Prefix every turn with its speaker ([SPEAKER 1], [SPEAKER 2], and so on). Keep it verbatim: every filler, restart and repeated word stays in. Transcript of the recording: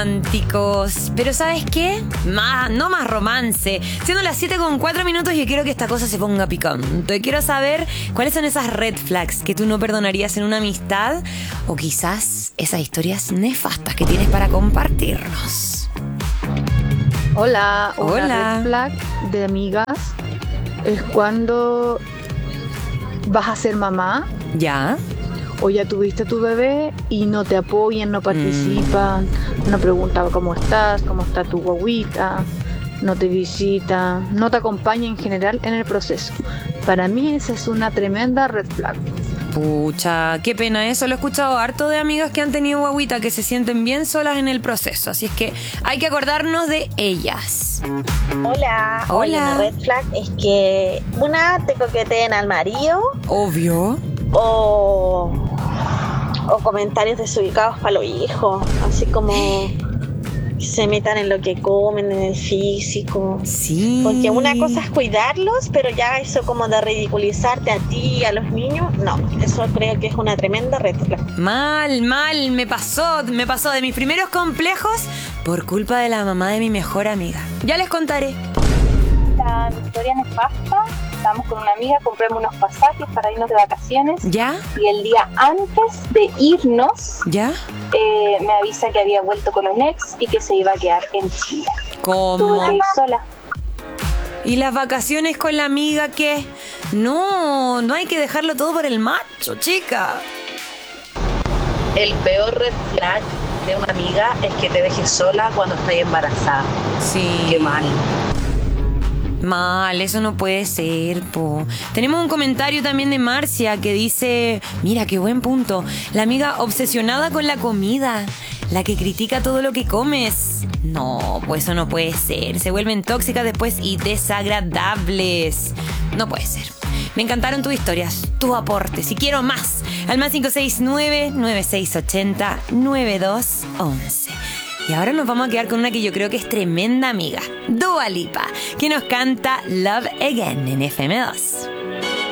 [SPEAKER 1] románticos. Pero ¿sabes qué? Más, no más romance. Siendo las siete con cuatro minutos, yo quiero que esta cosa se ponga picante. Quiero saber cuáles son esas red flags que tú no perdonarías en una amistad, o quizás esas historias nefastas que tienes para compartirnos.
[SPEAKER 2] Hola, una
[SPEAKER 1] Hola.
[SPEAKER 2] red flag de amigas es cuando vas a ser mamá
[SPEAKER 1] ¿Ya?
[SPEAKER 2] o ya tuviste tu bebé y no te apoyan, no participan, mm. no preguntan cómo estás, cómo está tu guaguita, no te visitan, no te acompañan en general en el proceso. Para mí esa es una tremenda red flag.
[SPEAKER 1] Pucha, qué pena eso. Lo he escuchado harto de amigas que han tenido guaguita que se sienten bien solas en el proceso. Así es que hay que acordarnos de ellas.
[SPEAKER 3] Hola.
[SPEAKER 1] Hola.
[SPEAKER 3] Oye, una red flag es que una te coqueteen al marido.
[SPEAKER 1] Obvio.
[SPEAKER 3] O, o comentarios desubicados para los hijos. Así como que se metan en lo que comen, en el físico.
[SPEAKER 1] Sí.
[SPEAKER 3] Porque una cosa es cuidarlos, pero ya eso como de ridiculizarte a ti y a los niños, no. Eso creo que es una tremenda red flag.
[SPEAKER 1] Mal, mal. Me pasó, me pasó de mis primeros complejos por culpa de la mamá de mi mejor amiga. Ya les contaré.
[SPEAKER 4] La historia nefasta. Estábamos con una amiga, compramos unos pasajes para irnos de vacaciones.
[SPEAKER 1] ¿Ya?
[SPEAKER 4] Y el día antes de irnos,
[SPEAKER 1] ¿Ya?
[SPEAKER 4] Eh, me avisa que había vuelto con un ex y que se iba a quedar en Chile.
[SPEAKER 1] ¿Cómo?
[SPEAKER 4] Tuve que ir sola.
[SPEAKER 1] ¿Y las vacaciones con la amiga qué? No, no hay que dejarlo todo por el macho, chica.
[SPEAKER 5] El peor red flag de una amiga es que te dejes sola cuando estás embarazada.
[SPEAKER 1] Sí.
[SPEAKER 5] Qué mal.
[SPEAKER 1] Mal, eso no puede ser, po. Tenemos un comentario también de Marcia que dice: mira, qué buen punto. La amiga obsesionada con la comida, la que critica todo lo que comes. No, pues eso no puede ser. Se vuelven tóxicas después y desagradables. No puede ser. Me encantaron tus historias, tus aportes. Y quiero más. Al más cinco seis nueve, nueve seis ocho cero, nueve dos once. Y ahora nos vamos a quedar con una que yo creo que es tremenda amiga, Dua Lipa, que nos canta Love Again en F M dos.